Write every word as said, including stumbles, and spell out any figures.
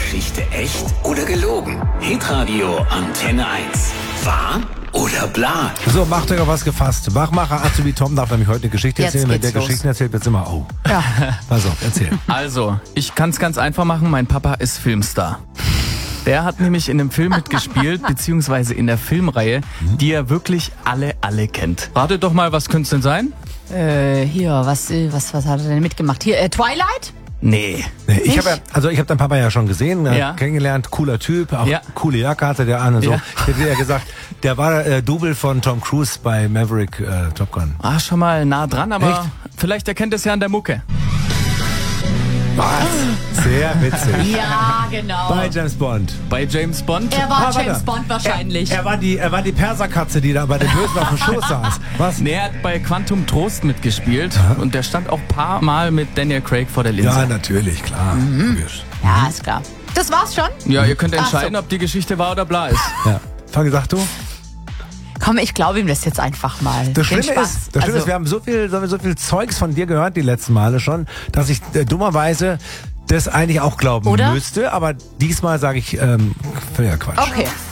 Geschichte echt oder gelogen? Hitradio Antenne eins. Wahr oder bla? So, macht euch auf was gefasst. Wachmacher Azubi Tom darf nämlich heute eine Geschichte Jetzt erzählen. Wenn der geht's los. Geschichten erzählt, wird's immer, oh. Ja. Pass auf, erzähl. Also, ich kann es ganz einfach machen. Mein Papa ist Filmstar. Der hat nämlich in einem Film mitgespielt, beziehungsweise in der Filmreihe, die er wirklich alle, alle kennt. Ratet doch mal, was könnte es denn sein? Äh, hier, was, äh, was, was hat er denn mitgemacht? Hier, äh, Twilight? Nee. Nee, ich Nicht? habe ja, also ich habe deinen Papa ja schon gesehen, äh, Ja. kennengelernt, cooler Typ, auch Ja. coole Jacke hatte der an und so. Ja. Ich hätte ja gesagt, der war äh, Double von Tom Cruise bei Maverick äh, Top Gun. Ah, schon mal nah dran, aber Echt? vielleicht erkennt es ja an der Mucke. Was? Sehr witzig. Ja, genau. Bei James Bond. Bei James Bond? Er war Ah, warte. James Bond wahrscheinlich. Er, er war die, er war die Perserkatze, die da bei den Bösen auf dem Schoß saß. Was? Nee, er hat bei Quantum Trost mitgespielt und der stand auch ein paar Mal mit Daniel Craig vor der Linse. Ja, natürlich, klar. Logisch. Ja, ist klar. Das war's schon? Ja, ihr könnt Ach entscheiden, so. ob die Geschichte wahr oder bla ist. Ja. Fange, sag du? Komm, ich glaube ihm das jetzt einfach mal. Das Den Schlimme, Spaß. ist, das Schlimme Also, ist, wir haben so viel, so, so viel Zeugs von dir gehört die letzten Male schon, dass ich äh, dummerweise das eigentlich auch glauben Oder? müsste. Aber diesmal sage ich, ähm, völliger Quatsch. Okay.